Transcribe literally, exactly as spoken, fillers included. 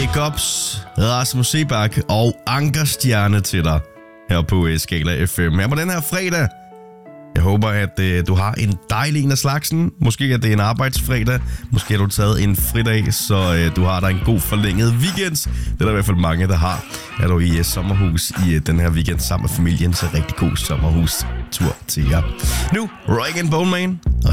Big ups, Rasmus Sebak og Ankerstjerne til dig her på Skala F M. Her på den her fredag. Jeg håber, at øh, du har en dejlig en af slagsen. Måske er det en arbejdsfredag. Måske har du taget en fridag, så øh, du har dig en god forlænget weekend. Det er der i hvert fald mange, der har. Er du i øh, sommerhus i øh, den her weekend sammen med familien, så rigtig god sommerhus-tur til jer. Nu, Roy and Bone Man.